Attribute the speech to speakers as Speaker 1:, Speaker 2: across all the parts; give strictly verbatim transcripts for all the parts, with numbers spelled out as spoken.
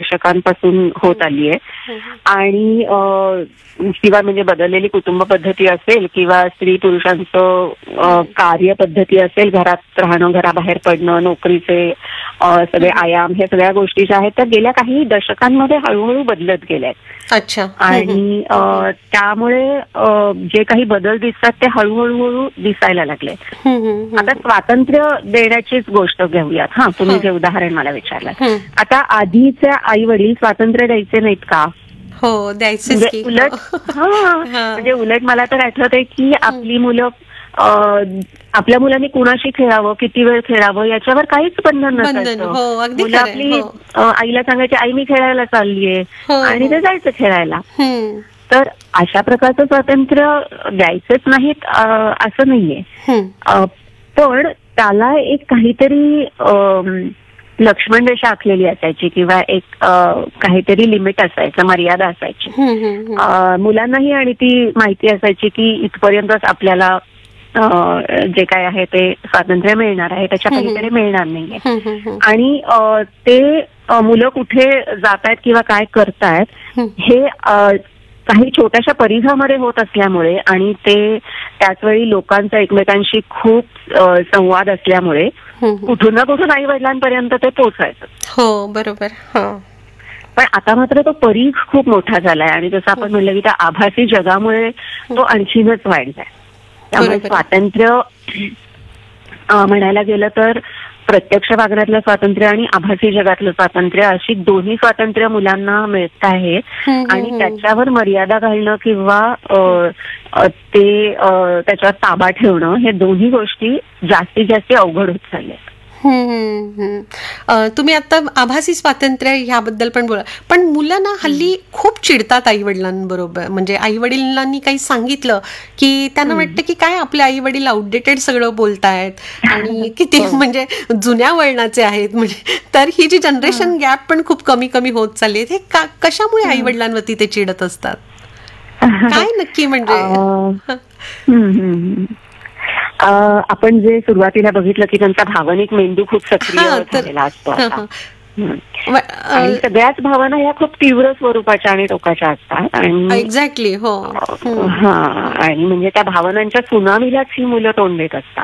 Speaker 1: दशकांपासून होत आली आहे. आणि किंवा म्हणजे बदललेली कुटुंब पद्धती असेल किंवा स्त्री पुरुषांचं कार्यपद्धती असेल, घरात राहणं, घराबाहेर पडणं, नोकरीचे सगळे आयाम, ह्या सगळ्या गोष्टी ज्या आहेत त्या गेल्या काही दशकांमध्ये हळूहळू बदलत गेल्या आहेत.
Speaker 2: अच्छा.
Speaker 1: आणि त्यामुळे जे काही बदल दिसतात ते हळूहळू हळू दिसायला लागले. आता स्वातंत्र्य देण्याचीच गोष्ट घेऊयात. हा, तुम्ही जे उदाहरण मला विचारलं, आता आधीच्या आई वडील स्वातंत्र्य द्यायचे नाहीत का?
Speaker 2: हो, द्यायचेच की.
Speaker 1: उलट हा म्हणजे उलट मला तर आठवत आहे की आपली मुलं आपल्या मुलांनी कुणाशी खेळावं, किती वेळ खेळावं याच्यावर काहीच बंधन नसायचं. मुलं आपली आईला सांगायची, आई मी खेळायला चाललीये, आणि ते जायचं खेळायला. तर अशा प्रकारचं स्वातंत्र्य द्यायचंच नाहीत असं नाहीये, पण त्याला एक काहीतरी लक्ष्मण रेषा आखलेली असायची किंवा एक काहीतरी लिमिट असायचं, मर्यादा असायची मुलांनाही, आणि ती माहिती असायची की इथपर्यंतच आपल्याला जे काय आहे ते स्वातंत्र्य मिळणार आहे, त्याच्या पलीकडे मिळणार नाहीये. आणि ते मुलं कुठे जात आहेत किंवा काय करतायत हे काही छोट्याशा परिघामध्ये होत असल्यामुळे आणि ते त्याचवेळी लोकांचा एकमेकांशी खूप संवाद असल्यामुळे कुठून ना कुठून आई वडिलांपर्यंत ते पोहोचायचं.
Speaker 2: हो, बरोबर.
Speaker 1: पण आता मात्र तो परीघ खूप मोठा झालाय आणि जसं आपण म्हणलं की त्या आभासी जगामुळे तो आणखीनच वाढलाय. त्यामुळे स्वातंत्र्य म्हणायला गेलं तर प्रत्यक्ष वागण्यातलं स्वातंत्र्य आणि आभासी जगातलं स्वातंत्र्य अशी दोन्ही स्वातंत्र्य मुलांना मिळत आहे. आणि त्याच्यावर मर्यादा घालणं किंवा ते त्याच्यावर ताबा ठेवणं हे दोन्ही गोष्टी जास्तीत जास्त अवघड होत चालल्या.
Speaker 2: तुम्ही आता आभासी स्वातंत्र्य ह्याबद्दल पण बोला, पण मुलं हल्ली खूप चिडतात आई वडिलांबरोबर. म्हणजे आई वडिलांनी काही सांगितलं की त्यांना वाटतं की काय आपले आई वडील आउटडेटेड सगळं बोलतायत आणि किती म्हणजे जुन्या वळणाचे आहेत. म्हणजे तर ही जी जनरेशन गॅप पण खूप कमी कमी होत चालली आहे. हे कशामुळे आई वडिलांवरती ते चिडत असतात, काय नक्की? म्हणजे
Speaker 1: आपण जे सुरुवातीला बघितलं की त्यांचा भावनिक मेंदू खूप सक्रिय झालेला असतो आता, आणि सगळ्याच भावना ह्या खूप तीव्र स्वरूपाच्या आणि टोकाच्या असतात. आणि
Speaker 2: एक्झॅक्टली. हो.
Speaker 1: हा, आणि म्हणजे त्या भावनांच्या सुनामीलाच ही मुलं तोंड देत असतात.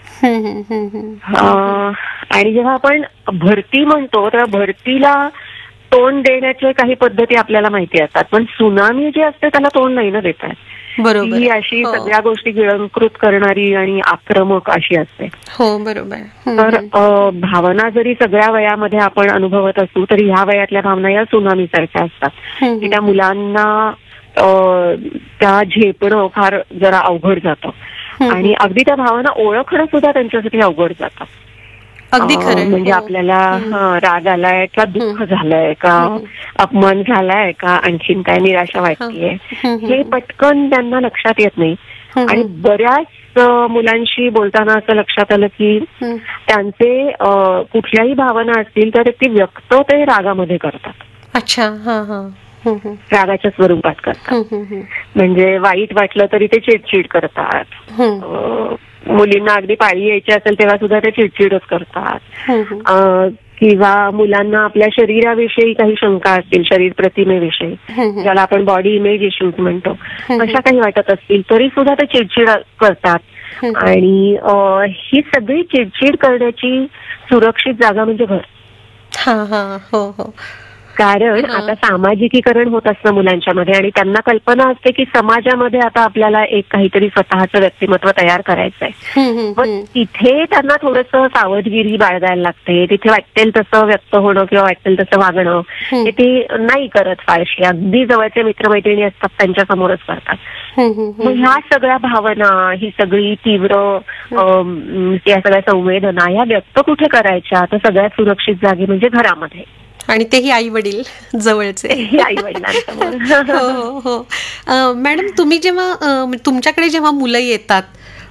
Speaker 1: आणि जेव्हा आपण भरती म्हणतो तेव्हा भरतीला तोंड देण्याच्या काही पद्धती आपल्याला माहिती असतात, पण सुनामी जी असते त्याला तोंड नाही ना देतात.
Speaker 2: बरोबर.
Speaker 1: ही अशी सगळ्या गोष्टी गिळंकृत करणारी आणि आक्रमक अशी असते.
Speaker 2: हो, बरोबर.
Speaker 1: तर भावना जरी सगळ्या वयामध्ये आपण अनुभवत असू तरी ह्या वयातल्या भावना या सुनामी सारख्या असतात की त्या मुलांना त्या झेपणं फार जरा अवघड जातं आणि अगदी त्या भावना ओळखणं सुद्धा त्यांच्यासाठी अवघड जातं.
Speaker 2: अगदी खरं.
Speaker 1: म्हणजे आपल्याला राग आलाय का, दुःख झालंय का, अपमान झालाय का, आणखीन काय निराशा वाटतेय, हे पटकन त्यांना लक्षात येत नाही. आणि बऱ्याच मुलांशी बोलताना असं लक्षात आलं की त्यांचे कुठल्याही भावना असतील तर ती व्यक्त ते रागामध्ये करतात.
Speaker 2: अच्छा. हा हा.
Speaker 1: रागाच्या स्वरूपात करतात. म्हणजे वाईट वाटलं तरी ते चिडचिड करतात. मुलींना अगदी पाळी यायची असेल तेव्हा सुद्धा ते चिडचिडच करतात. किंवा मुलांना आपल्या शरीराविषयी काही शंका असतील, शरीर प्रतिमेविषयी, ज्याला आपण बॉडी इमेज इश्यूज म्हणतो, अशा काही वाटत असतील तरी सुद्धा ते चिडचिड करतात. आणि ही सगळी चिडचिड करण्याची सुरक्षित जागा म्हणजे घर.
Speaker 2: हा हा. हो हो.
Speaker 1: कारण आता सामाजिकीकरण होत असतं मुलांच्या मध्ये आणि त्यांना कल्पना असते की समाजामध्ये आता आपल्याला एक काहीतरी स्वतःचं व्यक्तिमत्व तयार करायचंय. पण तिथे त्यांना थोडंसं सावधगिरी बाळगायला लागते. तिथे वाटेल तसं व्यक्त होणं किंवा वाटेल तसं वागणं हे ते नाही करत फारशी. अगदी जवळचे मित्रमैत्रिणी असतात त्यांच्या समोरच करतात. मग ह्या सगळ्या भावना, ही सगळी तीव्र या सगळ्या संवेदना ह्या व्यक्त कुठे करायच्या तर सगळ्यात सुरक्षित जागी म्हणजे घरामध्ये.
Speaker 2: आणि तेही आई वडील जवळचे.
Speaker 1: आई वडिलांसमोर.
Speaker 2: हो हो. मॅडम, तुम्ही जेव्हा तुमच्याकडे जेव्हा मुलं येतात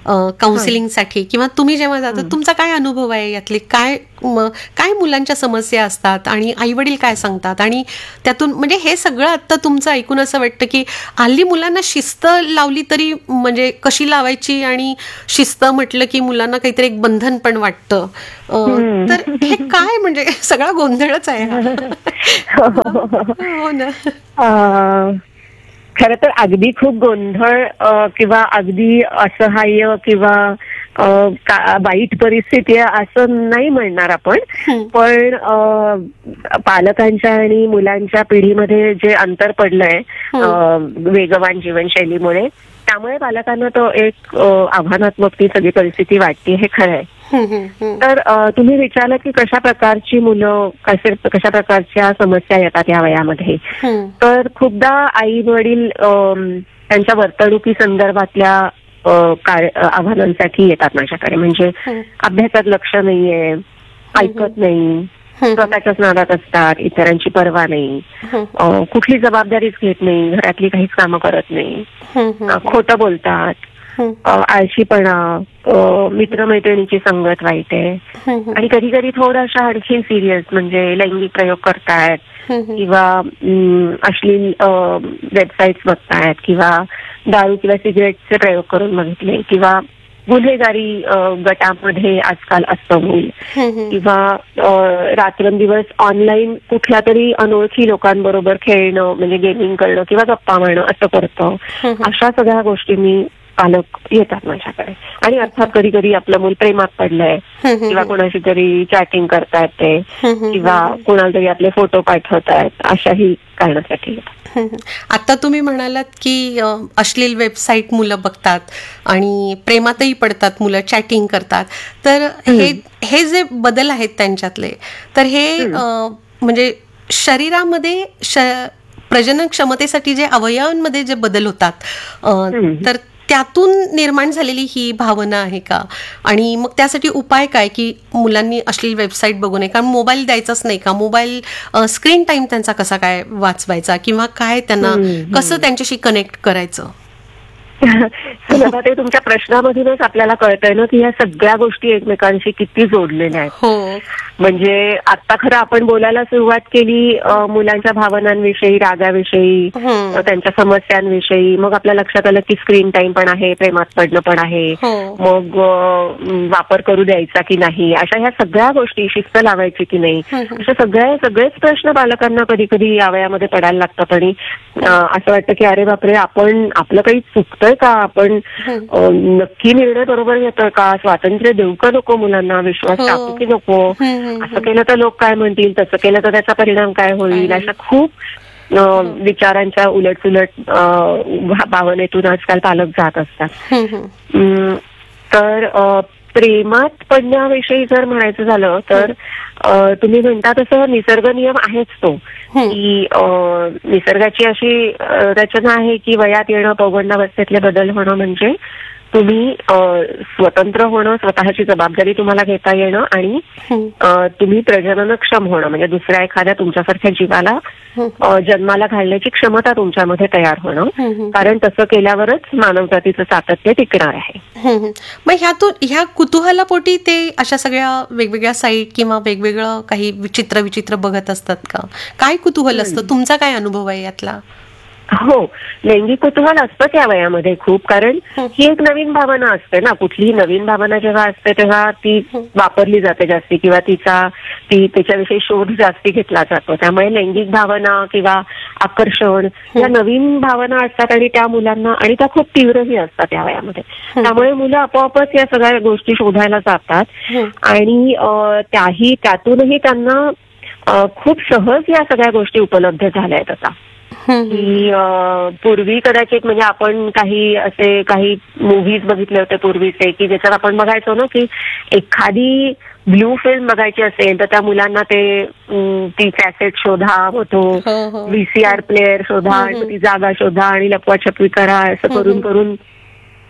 Speaker 2: काउन्सिलिंगसाठी किंवा तुम्ही जेव्हा जाता तुमचा काय अनुभव आहे यातले, काय काय मुलांच्या समस्या असतात आणि आई वडील काय सांगतात, आणि त्यातून म्हणजे हे सगळं आता तुमचं ऐकून असं वाटतं की हल्ली मुलांना शिस्त लावली तरी म्हणजे कशी लावायची, आणि शिस्त म्हटलं की मुलांना काहीतरी एक बंधन पण वाटतं. तर हे काय म्हणजे सगळा गोंधळच आहे. हो ना.
Speaker 1: खरं तर अगदी खूप गोंधळ किंवा अगदी असहाय्य किंवा वाईट परिस्थिती असं नाही म्हणणार आपण, पण पालकांच्या आणि मुलांच्या पिढीमध्ये जे अंतर पडलंय वेगवान जीवनशैलीमुळे, त्यामुळे पालकांना तो एक आव्हानात्मक ती सगळी परिस्थिती वाटते, हे खरं आहे. तर तुम्ही विचारलं की कशा प्रकारची मुलं कशा प्रकारच्या समस्या येतात या वयामध्ये, तर खूपदा आई वडील त्यांच्या वर्तणुकी संदर्भातल्या आव्हानांसाठी येतात माझ्याकडे. म्हणजे अभ्यासात लक्ष नाहीये, ऐकत नाही, स्वतःच्याच नादात असतात, इतरांची पर्वा नाही, कुठली जबाबदारीच घेत नाही, घरातली काहीच कामं करत नाही, खोटं बोलतात, आळशीपणा, मित्रमैत्रिणीची संगत वाईट आहे, आणि कधी कधी थोडाशा आणखी सिरियस म्हणजे लैंगिक प्रयोग करतायत किंवा अश्लील वेबसाईट्स बघतायत किंवा दारू किंवा सिगरेटचे प्रयोग करून बघितले किंवा गुन्हेगारी गटामध्ये आजकाल असतं मूल, किंवा रात्रंदिवस ऑनलाईन कुठल्या तरी अनोळखी लोकांबरोबर खेळणं म्हणजे गेमिंग करणं किंवा गप्पा मारणं असं करतं. अशा सगळ्या गोष्टी मी पालक येतात माझ्याकडे. आणि अर्थात कधी कधी आपलं मूल प्रेमात पडलंय किंवा कोणाशी तरी चॅटिंग करतायत ते किंवा कोणाला तरी आपले फोटो पाठवतायत, अशाही कारणासाठी.
Speaker 2: आता तुम्ही म्हणालात की अश्लील वेबसाईट मुलं बघतात आणि प्रेमातही पडतात मुलं, चॅटिंग करतात, तर हे हे जे बदल आहेत त्यांच्यातले, तर हे म्हणजे शरीरामध्ये प्रजनन क्षमतेसाठी जे अवयवांमध्ये जे बदल होतात, तर त्यातून निर्माण झालेली ही भावना आहे का? आणि मग त्यासाठी उपाय काय की मुलांनी अश्लील वेबसाईट बघू नये, कारण मोबाईल द्यायचाच नाही का, मोबाईल स्क्रीन टाइम त्यांचा कसा काय वाचवायचा किंवा काय त्यांना कसं त्यांच्याशी कनेक्ट करायचं?
Speaker 1: ते तुमच्या प्रश्नामधूनच आपल्याला कळतंय ना की ह्या सगळ्या गोष्टी एकमेकांशी किती जोडलेल्या आहेत.
Speaker 2: हो,
Speaker 1: म्हणजे आता खरं आपण बोलायला सुरुवात केली मुलांच्या भावनांविषयी, रागाविषयी, त्यांच्या समस्यांविषयी, मग आपल्या लक्षात आलं की स्क्रीन टाइम पण आहे, प्रेमात पडणं पण आहे, मग वापर करू द्यायचा की नाही, अशा ह्या सगळ्या गोष्टी, शिस्त लावायची की नाही, अशा सगळ्या सगळेच प्रश्न पालकांना कधी कधी या वयामध्ये पडायला लागतात. आणि असं वाटतं की अरे बापरे, आपण आपलं काही चुकतंय का, आपण नक्की निर्णय बरोबर घेतोय का, स्वातंत्र्य देऊ का नको मुलांना, विश्वास टाकू की नको, असं केलं तर लोक काय म्हणतील, तसं केलं तर त्याचा परिणाम काय होईल, अशा खूप विचारांच्या उलटसुलट भावनेतून आजकाल पालक जात असतात. तर प्रेमात पडण्याविषयी जर म्हणायचं झालं तर तुम्ही म्हणता तसं निसर्ग नियम आहेच तो, की निसर्गाची अशी रचना आहे की वयात येणं, पौगंडावस्थेतले बदल होणं म्हणजे तुम्ही स्वतंत्र होणं, स्वतःची जबाबदारी तुम्हाला घेता येणं आणि तुम्ही प्रजननक्षम होणं म्हणजे दुसऱ्या एखाद्या तुमच्यासारख्या जीवाला जन्माला घालण्याची क्षमता तुमच्यामध्ये तयार होणं, कारण तसं केल्यावरच मानवजातीचं सातत्य टिकणार आहे.
Speaker 2: मग ह्यातून ह्या कुतूहलापोटी ते अशा सगळ्या वेगवेगळ्या साईट किंवा वेगवेगळं काही विचित्र विचित्र बघत असतात का? काय कुतूहल असतं? तुमचा काय अनुभव आहे यातला?
Speaker 1: हो, लैंगिक कुतूहल असतं त्या वयामध्ये खूप, कारण ही एक नवीन भावना असते ना. कुठलीही नवीन भावना जेव्हा असते तेव्हा ती वापरली जाते जास्ती किंवा तिचा ती त्याच्याविषयी शोध जास्ती घेतला जातो. त्यामुळे लैंगिक भावना किंवा आकर्षण या नवीन भावना असतात आणि त्या मुलांना, आणि त्या खूप तीव्रही असतात या वयामध्ये. त्यामुळे मुलं आपोआपच या सगळ्या गोष्टी शोधायला जातात आणि त्याही त्यातूनही त्यांना खूप सहज या सगळ्या गोष्टी उपलब्ध झाल्या आहेत आता. की पूर्वी कदाचित म्हणजे आपण काही असे काही मूव्हीज बघितले होते पूर्वीचे की ज्याच्यात आपण बघायचो ना की एखादी ब्लू फिल्म बघायची असेल तर त्या मुलांना ते ती कॅसेट शोधा, तो व्हीसीआर प्लेअर शोधा, ती जागा शोधा आणि लपवाछपवी करा, असं करून करून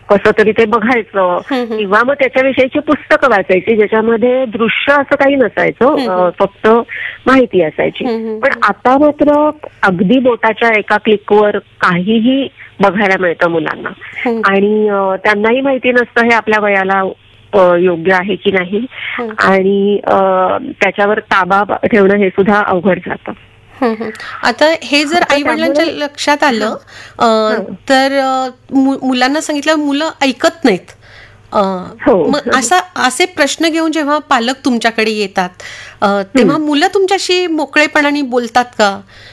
Speaker 1: कसं तरी ते बघायचं किंवा मग त्याच्याविषयीची पुस्तकं वाचायची ज्याच्यामध्ये दृश्य असं काही नसायचं, फक्त माहिती असायची. पण आता मात्र अगदी बोटाच्या एका क्लिकवर काहीही बघायला मिळतं मुलांना आणि त्यांनाही माहिती नसतं हे आपल्या वयाला योग्य आहे की नाही आणि त्याच्यावर ताबा ठेवणं हे सुद्धा अवघड जातं.
Speaker 2: आता हे जर आई वडिलांच्या लक्षात आलं तर मुलांना सांगितलं मुलं ऐकत नाहीत, मग असा असे प्रश्न घेऊन जेव्हा पालक तुमच्याकडे येतात तेव्हा मुलं तुमच्याशी मोकळेपणाने बोलतात का